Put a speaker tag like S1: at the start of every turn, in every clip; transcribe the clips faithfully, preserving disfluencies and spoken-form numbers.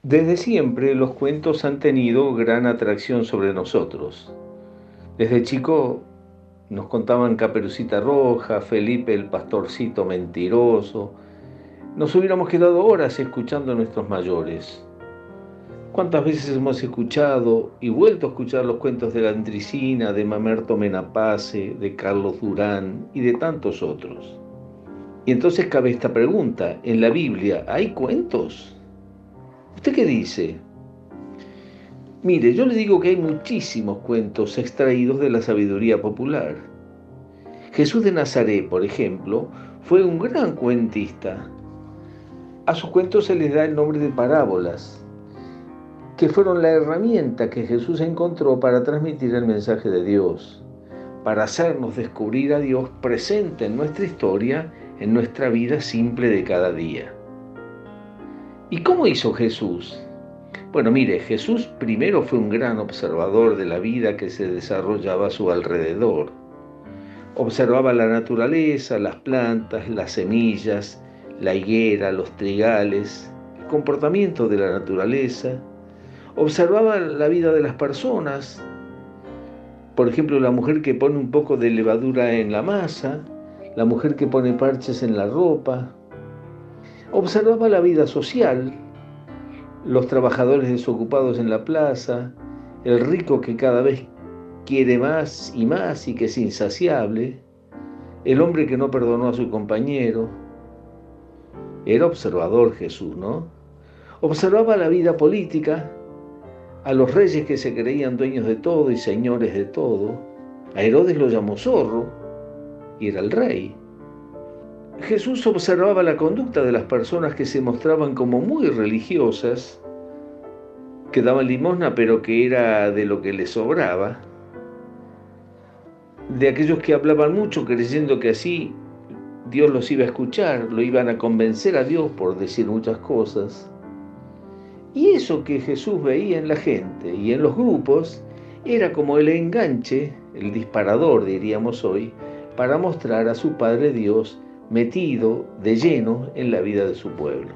S1: Desde siempre los cuentos han tenido gran atracción sobre nosotros. Desde chico nos contaban Caperucita Roja, Felipe el pastorcito mentiroso. Nos hubiéramos quedado horas escuchando a nuestros mayores. ¿Cuántas veces hemos escuchado y vuelto a escuchar los cuentos de la Andricina, de Mamerto Menapace, de Carlos Durán y de tantos otros? Y entonces cabe esta pregunta: ¿en la Biblia hay cuentos? ¿Usted qué dice? Mire, yo le digo que hay muchísimos cuentos extraídos de la sabiduría popular. Jesús de Nazaret, por ejemplo, fue un gran cuentista. A sus cuentos se les da el nombre de parábolas, que fueron la herramienta que Jesús encontró para transmitir el mensaje de Dios, para hacernos descubrir a Dios presente en nuestra historia, en nuestra vida simple de cada día. ¿Y cómo hizo Jesús? Bueno, mire, Jesús primero fue un gran observador de la vida que se desarrollaba a su alrededor. Observaba la naturaleza, las plantas, las semillas, la higuera, los trigales, el comportamiento de la naturaleza. Observaba la vida de las personas. Por ejemplo, la mujer que pone un poco de levadura en la masa, la mujer que pone parches en la ropa. Observaba la vida social, los trabajadores desocupados en la plaza, el rico que cada vez quiere más y más y que es insaciable, el hombre que no perdonó a su compañero. Era observador Jesús, ¿no? Observaba la vida política, a los reyes que se creían dueños de todo y señores de todo. A Herodes lo llamó zorro y era el rey. Jesús observaba la conducta de las personas que se mostraban como muy religiosas, que daban limosna pero que era de lo que les sobraba, de aquellos que hablaban mucho creyendo que así Dios los iba a escuchar, lo iban a convencer a Dios por decir muchas cosas. Y eso que Jesús veía en la gente y en los grupos era como el enganche, el disparador diríamos hoy, para mostrar a su Padre Dios metido de lleno en la vida de su pueblo.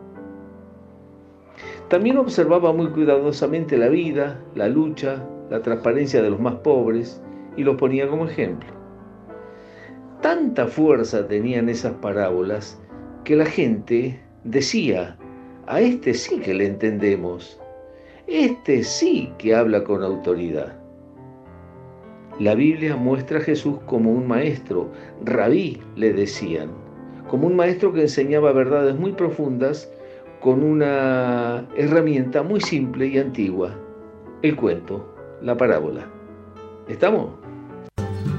S1: También observaba muy cuidadosamente la vida, la lucha, la transparencia de los más pobres y los ponía como ejemplo. Tanta fuerza tenían esas parábolas que la gente decía: a este sí que le entendemos, este sí que habla con autoridad. La Biblia muestra a Jesús como un maestro, rabí le decían, como un maestro que enseñaba verdades muy profundas con una herramienta muy simple y antigua: el cuento, la parábola. ¿Estamos?